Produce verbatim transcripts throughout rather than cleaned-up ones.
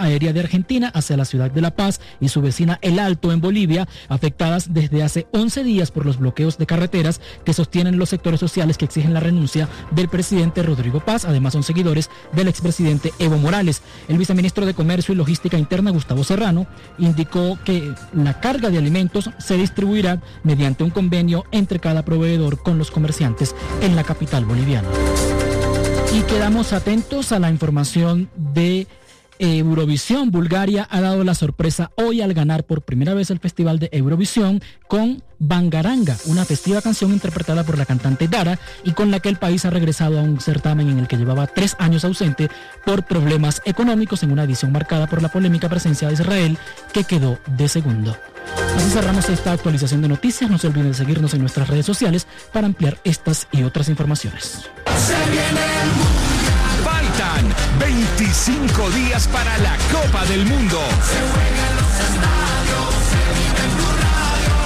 aérea de Argentina hacia la ciudad de La Paz y su vecina El Alto en Bolivia, afectadas desde hace once días por los bloqueos de carreteras que sostienen los sectores sociales que exigen la renuncia del presidente Rodrigo Paz. Además son seguidores del expresidente Evo Morales. El viceministro de Comercio y Logística Interna, Gustavo Serrano, indicó que la carga de alimentos se distribuirá mediante un convenio entre cada proveedor con los comerciantes en la capital boliviana. Y quedamos atentos a la información de Eurovisión. Bulgaria ha dado la sorpresa hoy al ganar por primera vez el Festival de Eurovisión con Bangaranga, una festiva canción interpretada por la cantante Dara y con la que el país ha regresado a un certamen en el que llevaba tres años ausente por problemas económicos, en una edición marcada por la polémica presencia de Israel, que quedó de segundo. Así cerramos esta actualización de noticias. No se olviden de seguirnos en nuestras redes sociales para ampliar estas y otras informaciones. Se viene el mundial. Faltan veinticinco días para la Copa del Mundo. Se juega en los estadios, se vive en Blue Radio.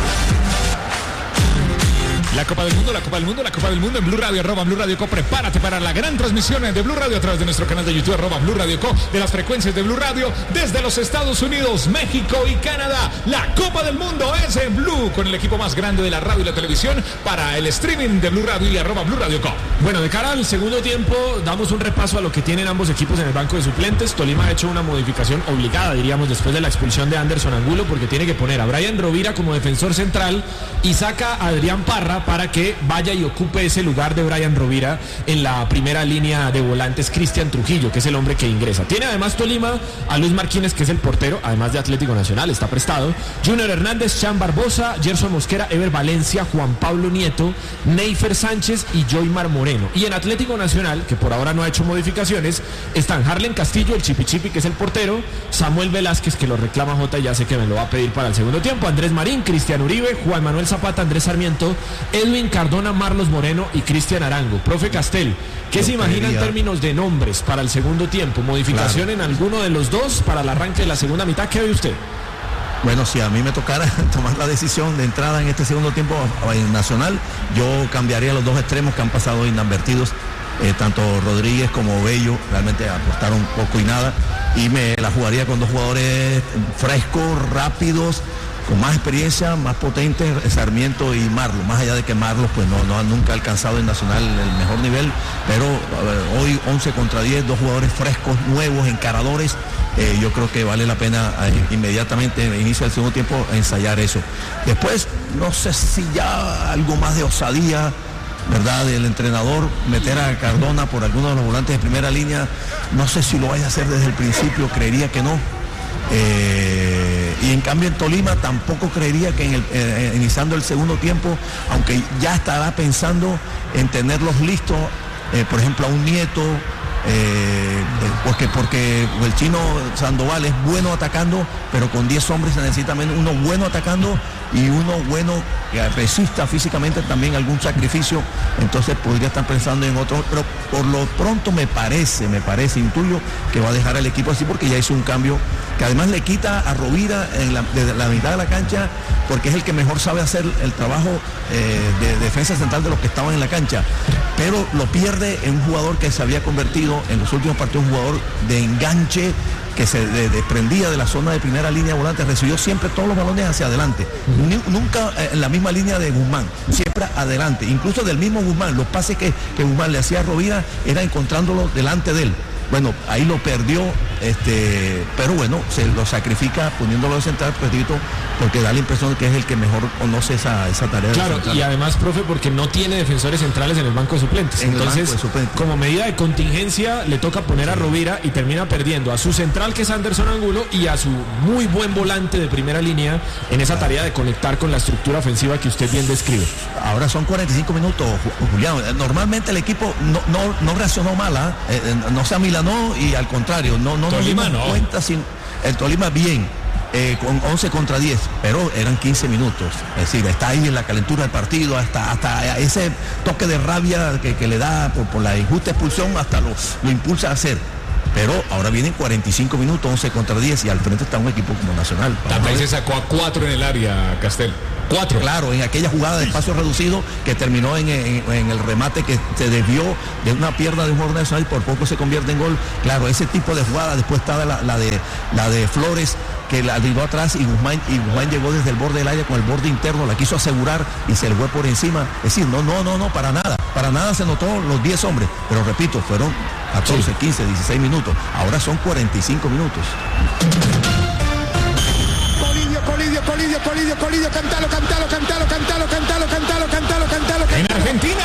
La Copa del Mundo, la Copa del Mundo, la Copa del Mundo en Blue Radio, arroba Blue Radio Co. Prepárate para la gran transmisión de Blue Radio a través de nuestro canal de YouTube, arroba Blue Radio Co. De las frecuencias de Blue Radio desde los Estados Unidos, México y Canadá. La Copa del Mundo es en Blue, con el equipo más grande de la radio y la televisión para el streaming de Blue Radio y arroba Blue Radio Co. Bueno, de cara al segundo tiempo, damos un repaso a lo que tienen ambos equipos en el banco de suplentes. Tolima ha hecho una modificación obligada, diríamos, después de la expulsión de Anderson Angulo, porque tiene que poner a Brian Rovira como defensor central y saca a Adrián Parra para que vaya y ocupe ese lugar de Brian Rovira en la primera línea de volantes Cristian Trujillo, que es el hombre que ingresa. Tiene además Tolima a Luis Martínez, que es el portero, además de Atlético Nacional, está prestado, Junior Hernández, Chan Barbosa, Gerson Mosquera, Ever Valencia, Juan Pablo Nieto, Neifer Sánchez y Joymar Moreno. Y en Atlético Nacional, que por ahora no ha hecho modificaciones, están Harlen Castillo, el Chipi Chipi, que es el portero, Samuel Velázquez, que lo reclama Jota y ya sé que me lo va a pedir para el segundo tiempo, Andrés Marín, Cristian Uribe, Juan Manuel Zapata, Andrés Sarmiento, Edwin Cardona, Marlos Moreno y Cristian Arango. Profe Castel, ¿qué Yo se imagina en términos de nombres para el segundo tiempo? ¿Modificación claro. en alguno de los dos para el arranque de la segunda mitad? ¿Qué ve usted? Bueno, si a mí me tocara tomar la decisión de entrada en este segundo tiempo nacional, yo cambiaría los dos extremos que han pasado inadvertidos, eh, tanto Rodríguez como Bello, realmente apostaron poco y nada, y me la jugaría con dos jugadores frescos, rápidos, con más experiencia, más potentes, Sarmiento y Marlos, más allá de que Marlos pues no, no ha nunca alcanzado en Nacional el mejor nivel, pero a ver, hoy once contra diez, dos jugadores frescos, nuevos, encaradores, eh, yo creo que vale la pena eh, inmediatamente en el inicio del segundo tiempo ensayar eso. Después, no sé si ya algo más de osadía, ¿verdad?, del entrenador, meter a Cardona por alguno de los volantes de primera línea, no sé si lo vaya a hacer desde el principio, creería que no. Eh, y en cambio en Tolima tampoco creería que en el, eh, iniciando el segundo tiempo, aunque ya estará pensando en tenerlos listos, eh, por ejemplo a un Nieto, eh, porque, porque el chino Sandoval es bueno atacando, pero con diez hombres se necesita menos uno bueno atacando y uno bueno que resista físicamente también algún sacrificio, entonces podría estar pensando en otro, pero por lo pronto me parece, me parece, intuyo que va a dejar el equipo así porque ya hizo un cambio que además le quita a Rovira en la, de la mitad de la cancha, porque es el que mejor sabe hacer el trabajo eh, de defensa central de los que estaban en la cancha, pero lo pierde en un jugador que se había convertido en los últimos partidos un jugador de enganche, que se de, desprendía de la zona de primera línea volante, recibió siempre todos los balones hacia adelante, Ni, nunca eh, en la misma línea de Guzmán, siempre adelante, incluso del mismo Guzmán, los pases que, que Guzmán le hacía a Rovira era encontrándolo delante de él. Bueno, ahí lo perdió, este, pero bueno, se lo sacrifica poniéndolo de central, repito, porque da la impresión de que es el que mejor conoce esa, esa tarea. Claro, y además, profe, porque no tiene defensores centrales en el banco de suplentes. En Entonces, de suplentes. Como medida de contingencia, le toca poner a Rovira y termina perdiendo a su central, que es Anderson Angulo, y a su muy buen volante de primera línea en esa tarea de conectar con la estructura ofensiva que usted bien describe. Ahora son cuarenta y cinco minutos, Julián. Normalmente el equipo no, no, no reaccionó mal, ¿eh? Eh, no se amilanó y al contrario, no, no nos dimos no. cuenta sin el Tolima bien, eh, con once contra diez, pero eran quince minutos, es decir, está ahí en la calentura del partido, hasta, hasta ese toque de rabia que, que le da por, por la injusta expulsión, hasta lo, lo impulsa a hacer. Pero ahora vienen cuarenta y cinco minutos, once contra diez, y al frente está un equipo como Nacional. También se sacó a cuatro en el área, Castel. Cuatro. Claro, en aquella jugada de espacio reducido que terminó en, en, en el remate que se desvió de una pierna de un jugador nacional y por poco se convierte en gol. Claro, ese tipo de jugada. Después estaba la, la, de, la de Flores, que la arribó atrás y Guzmán, y Guzmán llegó desde el borde del área con el borde interno, la quiso asegurar y se le fue por encima. Es decir, no, no, no, no, para nada. Para nada se notó los diez hombres. Pero repito, fueron catorce, quince, dieciséis minutos. Ahora son cuarenta y cinco minutos. Colidio, Colidio, Colidio, Colidio, cantalo, cantalo, cantalo, cantalo, cantalo, cantalo, cantalo, cantalo, en Argentina.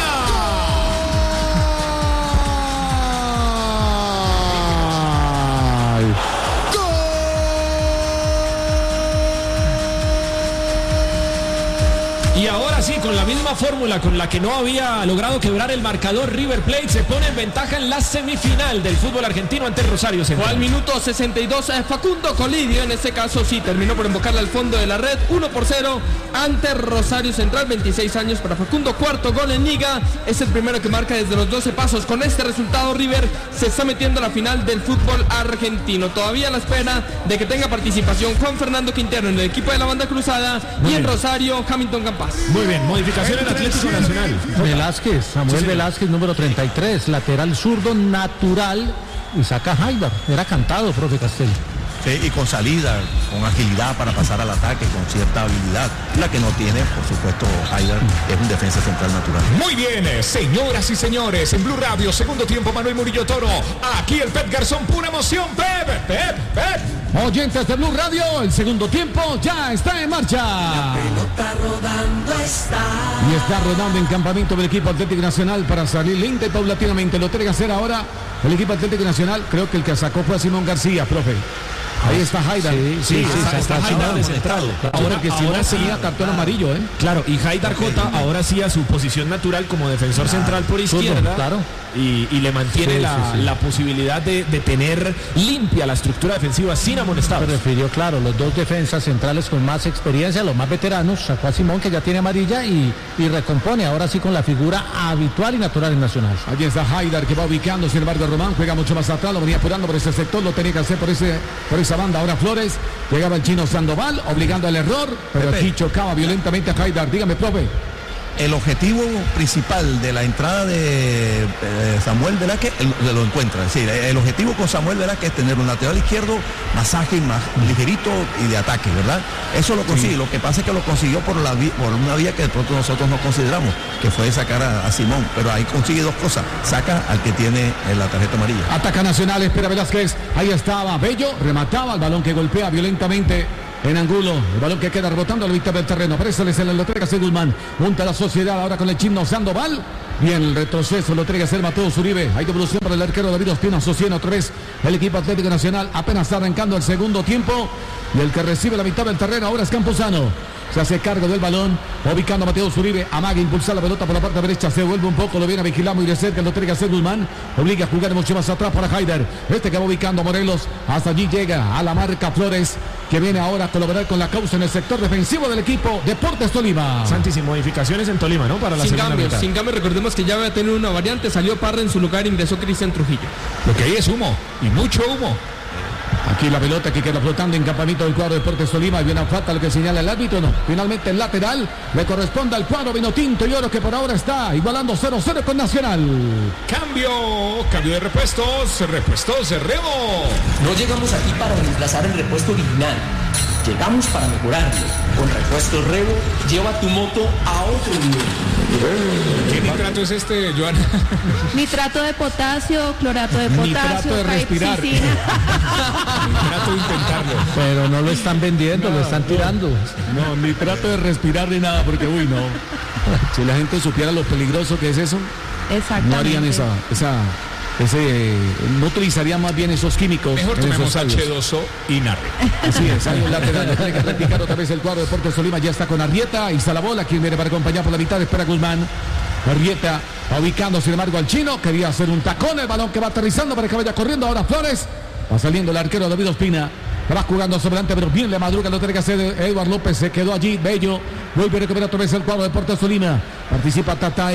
Y ahora sí, con la misma fórmula con la que no había logrado quebrar el marcador, River Plate se pone en ventaja en la semifinal del fútbol argentino ante el Rosario Central. Fue al minuto sesenta y dos, eh, Facundo Colidio, en este caso sí, terminó por invocarla al fondo de la red, uno por cero ante Rosario Central, veintiséis años para Facundo, cuarto gol en Liga, es el primero que marca desde los doce pasos. Con este resultado, River se está metiendo a la final del fútbol argentino, todavía a la espera de que tenga participación Juan Fernando Quintero en el equipo de la banda cruzada. Muy y en bien. Rosario, Hamilton Campas. Muy bien, modificación en Atlético Nacional. Velázquez, Samuel sí, Velázquez, número treinta y tres, lateral zurdo natural, y saca a Haidar. Era cantado, profe Castel. Sí, y con salida, con agilidad para pasar al ataque, con cierta habilidad. La que no tiene, por supuesto, Haidar, es un defensa central natural. Muy bien, señoras y señores, en Blue Radio, segundo tiempo, Manuel Murillo Toro. Aquí el Pep Garzón, pura emoción, Pep, Pep, Pep. Oyentes de Blue Radio, el segundo tiempo ya está en marcha. La pelota rodando está. Y está rodando en campamento del equipo Atlético Nacional para salir lenta y paulatinamente. Lo tiene que hacer ahora el equipo Atlético Nacional. Creo que el que sacó fue a Simón García, profe. Ahí está Haidar. Sí, sí, sí, sí, está, está Haidar descentrado. Ahora que Simón seguía cartón amarillo, ¿eh? Claro, y Haidar Jota ahora sí a su posición natural como defensor ah, central por izquierda. Claro. Y, y le mantiene sí, la, sí, sí. la posibilidad de, de tener limpia la estructura defensiva sin amonestados. Se refirió, claro, los dos defensas centrales con más experiencia, los más veteranos, sacó a Simón que ya tiene amarilla y, y recompone ahora sí con la figura habitual y natural en Nacional. Allí está Haidar que va ubicando, sin embargo Román juega mucho más atrás, lo venía apurando por ese sector, lo tenía que hacer por ese por esa banda. Ahora Flores, llegaba el chino Sandoval, obligando al error, pero Pepe. Aquí chocaba violentamente a Haidar. Dígame, profe. El objetivo principal de la entrada de eh, Samuel Velázquez el, lo encuentra. Es decir, el objetivo con Samuel Velázquez es tener un lateral izquierdo más ágil, más ligerito y de ataque, ¿verdad? Eso lo consigue. Sí. Lo que pasa es que lo consiguió por, la, por una vía que de pronto nosotros no consideramos, que fue sacar a, a Simón. Pero ahí consigue dos cosas. Saca al que tiene la tarjeta amarilla. Ataca Nacional, espera Velázquez. Ahí estaba Bello, remataba el balón que golpea violentamente en Angulo, el balón que queda rebotando a la mitad del terreno. Préstale, se lo entrega a Guzmán. Junta a la sociedad ahora con el chino Sandoval. Bien, el retroceso lo entrega a ser Mateo Zuribe. Hay devolución para el arquero David Ospina. Sostiene otra vez el equipo Atlético Nacional. Apenas está arrancando el segundo tiempo. Y el que recibe la mitad del terreno ahora es Campuzano. Se hace cargo del balón, ubicando a Mateo Zuribe, amaga, impulsa la pelota por la parte derecha, se vuelve un poco, lo viene a vigilar muy de cerca, lo entrega a ser Guzmán, obliga a jugar mucho más atrás para Haidar, este que va ubicando a Morelos, hasta allí llega a la marca Flores, que viene ahora a colaborar con la causa en el sector defensivo del equipo Deportes Tolima. Santi, sin modificaciones en Tolima, ¿no? Para la sin segunda cambios, mitad. Sin cambios, recordemos que ya había tenido una variante, salió Parra en su lugar, ingresó Cristian Trujillo. Lo que hay es humo, y mucho humo. Aquí la pelota que queda flotando en campamento del cuadro Deportes Tolima. Y viene a falta lo que señala el árbitro. No, finalmente el lateral le corresponde al cuadro Vinotinto y Oro, que por ahora está igualando cero cero con Nacional. Cambio, cambio de repuestos, repuestos de Remo. No llegamos aquí para reemplazar el repuesto original. Llegamos para mejorarlo. Con Repuestos Revo, lleva tu moto a otro nivel. ¿Qué nitrato es este, Joana? Nitrato de potasio, clorato de potasio, nitrato de respirar. Nitrato de intentarlo. Pero no lo están vendiendo, no, lo están tirando. No, ni trato de respirar ni nada, porque uy, no. Si la gente supiera lo peligroso que es eso, exactamente, no harían esa, esa, ese, eh, no utilizarían más bien esos químicos. Mejor tomemos hache dos o y narre. Así es, hay un lateral, tiene que replicar otra vez el cuadro de Deportes Tolima, ya está con Arrieta, ahí está la bola, quien viene para acompañar por la mitad, espera Guzmán. Arrieta va ubicando sin embargo al chino, quería hacer un tacón, el balón que va aterrizando para que vaya corriendo, ahora Flores, va saliendo el arquero David Ospina. Va jugando sobre adelante, pero bien le madruga, lo tiene que hacer Eduardo López, se quedó allí, Bello, vuelve a recuperar otra vez el cuadro de Deportes Tolima, participa Tatay,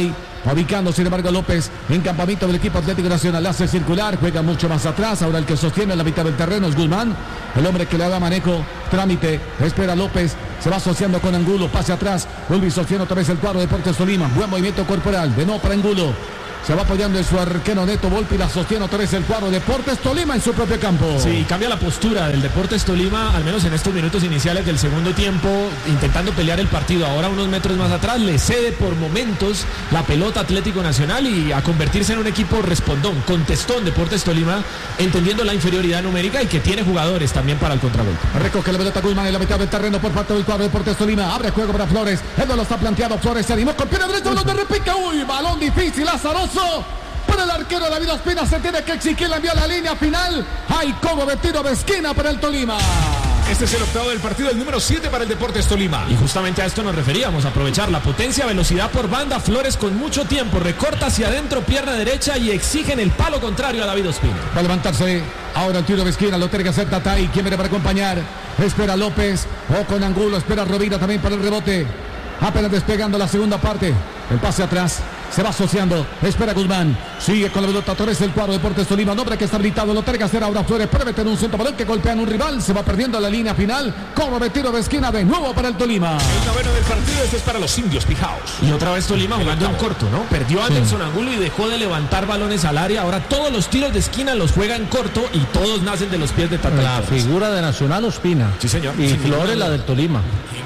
ubicando sin embargo López en campamento del equipo Atlético Nacional, hace circular, juega mucho más atrás, ahora el que sostiene la mitad del terreno es Guzmán, el hombre que le da manejo, trámite, espera López, se va asociando con Angulo, pase atrás, vuelve y sostiene otra vez el cuadro de Deportes Tolima, buen movimiento corporal, de nuevo para Angulo. Se va apoyando en su arquero Neto Volpi, la sostiene otra vez el cuadro de Deportes Tolima en su propio campo. Sí, cambia la postura del Deportes Tolima, al menos en estos minutos iniciales del segundo tiempo, intentando pelear el partido. Ahora unos metros más atrás, le cede por momentos la pelota Atlético Nacional y a convertirse en un equipo respondón, contestón Deportes Tolima, entendiendo la inferioridad numérica y que tiene jugadores también para el contragolpe. Recoge la pelota Guzmán en la mitad del terreno por parte del cuadro de Deportes Tolima, abre juego para Flores, él no lo está planteando, Flores se animó con pierna derecha, balón de repica, uy, balón difícil, Lázaro. Para el arquero David Ospina, se tiene que exigir, la envió a la línea final. Hay como de tiro de esquina para el Tolima. Este es el octavo del partido, el número siete para el Deportes Tolima. Y justamente a esto nos referíamos, aprovechar la potencia, velocidad por banda. Flores con mucho tiempo, recorta hacia adentro, pierna derecha y exigen el palo contrario a David Ospina. Va a levantarse ahora el tiro de esquina, lo tiene que hacer Tatay. ¿Quién viene para acompañar? Espera López, o con Angulo, espera Rovira también para el rebote. Apenas despegando la segunda parte, el pase atrás. Se va asociando, espera Guzmán, sigue con la pelota, Torres el cuadro de Deportes Tolima, nombre que está habilitado, lo tiene que hacer ahora Flores, puede meter un centro balón que golpean un rival, se va perdiendo la línea final, como de tiro de esquina de nuevo para el Tolima. El noveno del partido, este es para los indios pijaos. Y otra vez Tolima jugando en corto, ¿no? Perdió a Anderson sí. Angulo y dejó de levantar balones al área, ahora todos los tiros de esquina los juega en corto y todos nacen de los pies de Tatay. La figura de Nacional Ospina. Sí, señor. Y sí, Flores la del Tolima.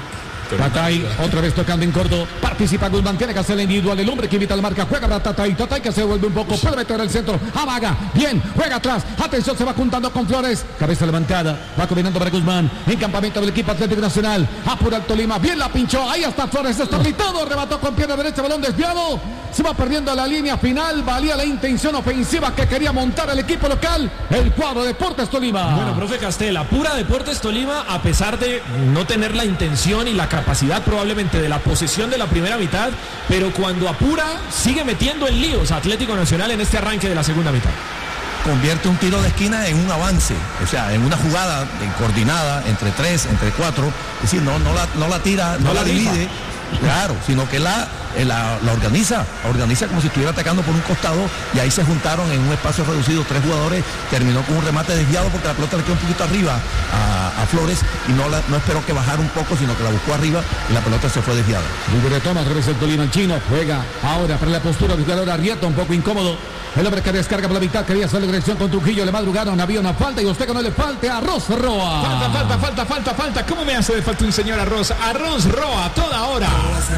Tatay, otra vez tocando en corto, participa Guzmán, tiene que hacer la individual, el hombre que invita la marca, juega para Tatay, Tatay que se vuelve un poco, puede meter el centro, amaga, bien, juega atrás, atención, se va juntando con Flores, cabeza levantada, va combinando para Guzmán, en campamento del equipo Atlético Nacional, apura el Tolima, bien la pinchó, ahí está Flores, está habilitado, rebató con pierna derecha, balón desviado, se va perdiendo la línea final, valía la intención ofensiva que quería montar el equipo local, el cuadro de Deportes Tolima. Bueno, profe Castel, apura Deportes Tolima, a pesar de no tener la intención y la capacidad probablemente de la posesión de la primera mitad, pero cuando apura sigue metiendo en líos a Atlético Nacional en este arranque de la segunda mitad. Convierte un tiro de esquina en un avance, o sea, en una jugada coordinada entre tres, entre cuatro, es decir, no, no, la, no la tira, no, no la, la divide, claro, sino que la, la, la organiza, la organiza como si estuviera atacando por un costado y ahí se juntaron en un espacio reducido tres jugadores, terminó con un remate desviado porque la pelota le quedó un poquito arriba a, a Flores y no, la, no esperó que bajara un poco, sino que la buscó arriba y la pelota se fue desviada. Un retoma, regresa el Tolima, el chino, juega ahora para la postura, el jugador Arrieta, un poco incómodo. El hombre que descarga por la mitad, quería hacer la dirección con Trujillo, le madrugaron, había una falta y usted que no le falte a Arroz Roa. Falta, falta, falta, falta, falta. ¿Cómo me hace de falta un señor Arroz? Arroz Roa, toda hora.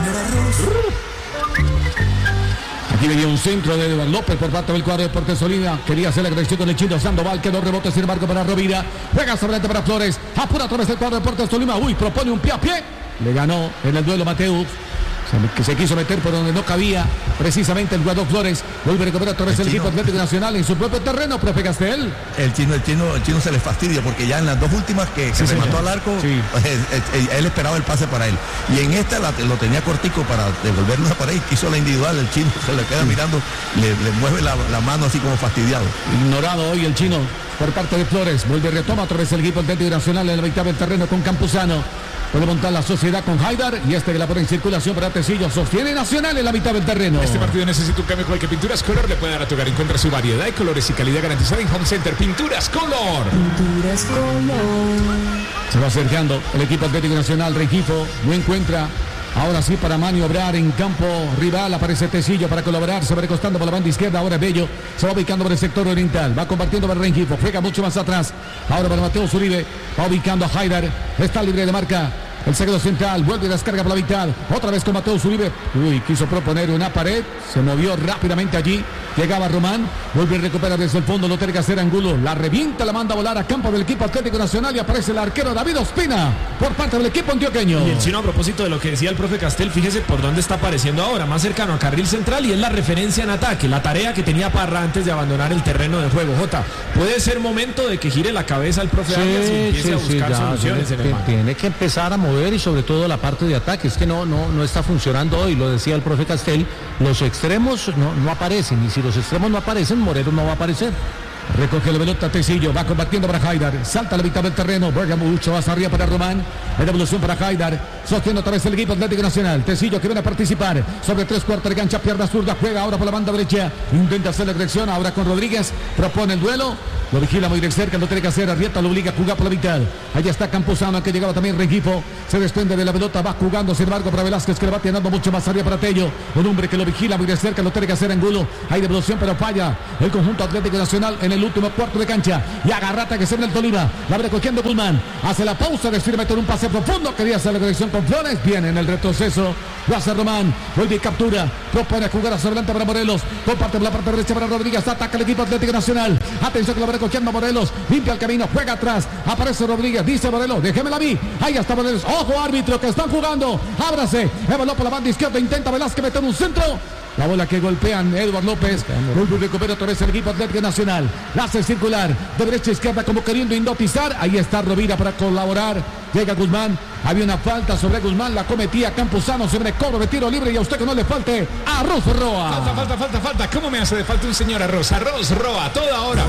Aquí venía un centro de Eduardo López por parte del cuadro de Deportes Tolima. Quería hacer la dirección con el chino Sandoval, quedó rebote sin embargo para Rovira. Juega sobre adelante para Flores, apura a través del cuadro de Deportes Tolima. Uy, propone un pie a pie. Le ganó en el duelo Mateus, que se quiso meter por donde no cabía precisamente el jugador Flores. Vuelve a recuperar otra vez el, el equipo Atlético Nacional en su propio terreno, profe Castel. El chino, el chino, el chino se le fastidia porque ya en las dos últimas que, que sí, remató al arco, sí. él, él, él esperaba el pase para él. Y en esta la, lo tenía cortico para devolverle una pared, quiso la individual, el chino se le queda sí. mirando, le, le mueve la, la mano así como fastidiado. Ignorado hoy el chino por parte de Flores. Vuelve a retoma otra vez el equipo Atlético Nacional en la mitad del terreno con Campuzano. Puede montar la sociedad con Haidar y este que la pone en circulación para Tecillo. Sostiene Nacional en la mitad del terreno. Este partido necesita un cambio con el que Pinturas Color le puede dar a tu hogar. Encuentra su variedad de colores y calidad garantizada en Home Center. Pinturas Color. Pinturas Color. Se va acercando el equipo Atlético Nacional. Rengifo no encuentra. Ahora sí para maniobrar en campo rival, aparece Tecillo para colaborar, se va recostando por la banda izquierda, ahora Bello, se va ubicando por el sector oriental, va compartiendo para Rengifo, juega mucho más atrás, ahora para Mateo Zuribe, va ubicando a Haidar, está libre de marca, el segundo central, vuelve y descarga por la mitad, otra vez con Mateo Zuribe, uy, quiso proponer una pared, se movió rápidamente allí, llegaba Román, vuelve a recuperar desde el fondo, lo tiene que hacer Angulo, la revienta, la manda a volar a campo del equipo Atlético Nacional y aparece el arquero David Ospina por parte del equipo antioqueño. Y el chino, a propósito de lo que decía el profe Castel, fíjese por dónde está apareciendo ahora, más cercano a carril central y es la referencia en ataque, la tarea que tenía Parra antes de abandonar el terreno de juego. Jota, puede ser momento de que gire la cabeza el profe sí, Arias y empiece sí, a buscar sí, ya, soluciones tiene, en el que, tiene que empezar a mover y sobre todo la parte de ataque, es que no, no, no está funcionando hoy, lo decía el profe Castel, los extremos no, no aparecen y si los extremos no aparecen, Morero no va a aparecer. Recoge la pelota Tecillo, va combatiendo para Haidar, salta a la mitad del terreno, juega mucho, va hacia arriba para Román, en devolución para Haidar, sostiene otra vez el equipo Atlético Nacional. Tecillo que viene a participar sobre tres cuartos de cancha, pierna zurda, juega ahora por la banda derecha, intenta hacer la dirección, ahora con Rodríguez, propone el duelo, lo vigila muy de cerca, lo tiene que hacer, Arrieta lo obliga a jugar por la mitad. Allá está Campuzano que llegaba también Rengifo, se desprende de la pelota, va jugando sin embargo para Velázquez que le va tirando mucho más arriba para Tello, un hombre que lo vigila muy de cerca, lo tiene que hacer Angulo, hay devolución pero falla el conjunto Atlético Nacional en el último cuarto de cancha, y agarrata que se ve el Tolima, la abre cogiendo Guzmán, hace la pausa, decide meter un pase profundo, quería hacer la conexión con Flores, viene en el retroceso, lo hace Román, vuelve y captura, propone jugar hacia adelante para Morelos, comparte por la parte derecha para Rodríguez, ataca el equipo Atlético Nacional, atención que lo abre cogiendo Morelos, limpia el camino, juega atrás, aparece Rodríguez, dice Morelos, déjemela a mí, ahí está Morelos, ojo árbitro que están jugando, ábrase, evaluó por la banda izquierda, intenta Velázquez meter un centro, la bola que golpean Eduard López, vuelve y recupera otra vez el equipo Atlético Nacional, la hace circular, de derecha a izquierda como queriendo hipnotizar, ahí está Rovira para colaborar, llega Guzmán, había una falta sobre Guzmán, la cometía Campuzano, se viene cobro de tiro libre y a usted que no le falte Arroz Roa. Falta, falta, falta, falta, ¿cómo me hace de falta un señor arroz? Arroz Roa, toda hora.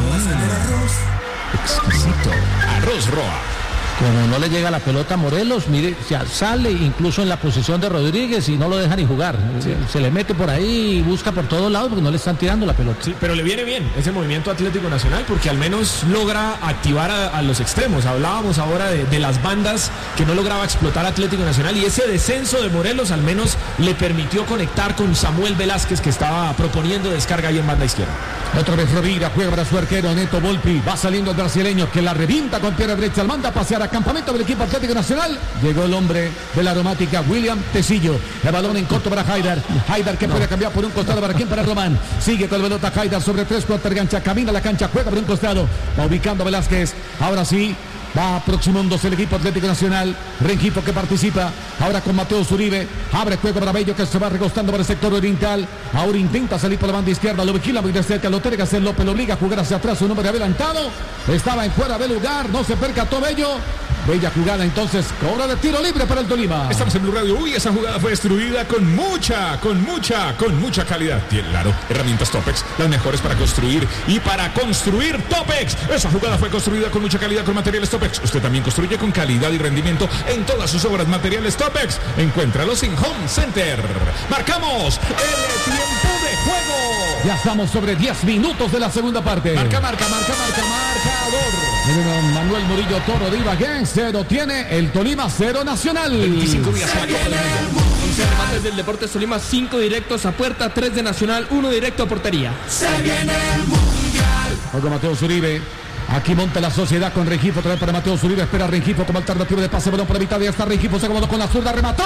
Mm. Exquisito, Arroz Roa. Como no le llega la pelota a Morelos, mire, se sale incluso en la posición de Rodríguez y no lo deja ni jugar. Sí. Se le mete por ahí y busca por todos lados porque no le están tirando la pelota. Sí, pero le viene bien ese movimiento Atlético Nacional porque al menos logra activar a, a los extremos. Hablábamos ahora de, de las bandas que no lograba explotar Atlético Nacional y ese descenso de Morelos al menos le permitió conectar con Samuel Velázquez que estaba proponiendo descarga ahí en banda izquierda. Otra vez Rovira, juega para su arquero Neto Volpi, va saliendo el brasileño que la revienta con pierna derecha, manda a pasear a campamento del equipo Atlético Nacional. Llegó el hombre de la aromática, William Tecillo. El balón en corto para Haidar. Haidar que no. puede cambiar por un costado para quién, para Román. Sigue con la pelota Haidar sobre tres cuartos de cancha, camina la cancha, juega por un costado, va ubicando a Velázquez. Ahora sí. Va aproximándose el equipo Atlético Nacional. Rengifo que participa. Ahora con Mateo Zuribe. Abre juego para Bello que se va recostando para el sector oriental. Ahora intenta salir por la banda izquierda. Lo vigila muy de cerca. Lo tiene que hacer López. Lo obliga a jugar hacia atrás. Un hombre adelantado. Estaba en fuera de lugar. No se percató Bello. Bella jugada entonces, cobra de tiro libre para el Tolima. Estamos en Blue Radio. Uy, esa jugada fue destruida con mucha, con mucha, con mucha calidad. Tiene, claro, herramientas Topex, las mejores para construir y para construir Topex. Esa jugada fue construida con mucha calidad con materiales Topex. Usted también construye con calidad y rendimiento en todas sus obras. Materiales Topex. Encuéntralos en Home Center. Marcamos el tiempo de juego. Ya estamos sobre diez minutos de la segunda parte. Marca, marca, marca, marca, marcador. Manuel Murillo Toro de Ibagué, cero tiene el Tolima, cero Nacional. veinticinco días once remates del Deportes Tolima, cinco directos a puerta, tres de Nacional, uno directo a portería. Se viene el Mundial. Juega Mateo Zuribe. Aquí monta la sociedad con Rengifo, otra vez para Mateo Zuribe, espera Rengifo como alternativa de pase, balón por la mitad, ya está Rengifo, se acomodó con la zurda, remató.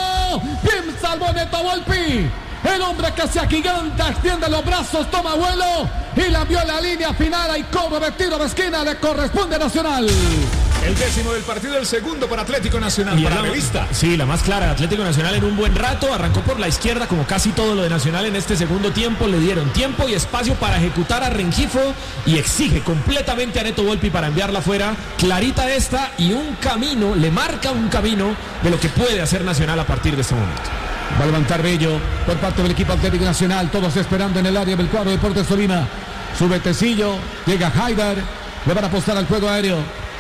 Bien salvó Neto Volpi. El hombre que se agiganta, extiende los brazos, toma vuelo y la envió a la línea final. Y cobro de tiro de esquina, le corresponde a Nacional. El décimo del partido, el segundo para Atlético Nacional, y para la revista. Sí, la más clara, Atlético Nacional en un buen rato, arrancó por la izquierda como casi todo lo de Nacional en este segundo tiempo, le dieron tiempo y espacio para ejecutar a Rengifo y exige completamente a Neto Volpi para enviarla afuera, clarita esta y un camino, le marca un camino de lo que puede hacer Nacional a partir de este momento. Va a levantar Bello por parte del equipo Atlético Nacional, todos esperando en el área del cuadro de Deportes Tolima. Sube Tecillo, llega Haidar, le van a apostar al juego aéreo.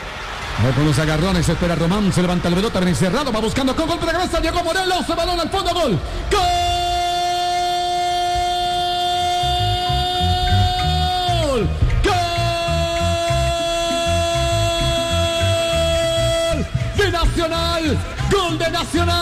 Con los agarrones, espera Román, se levanta la pelota, viene cerrado, va buscando con golpe de cabeza, llegó Morelos, el balón al fondo, gol. ¡Gol! ¡Gol! De Nacional, gol de Nacional.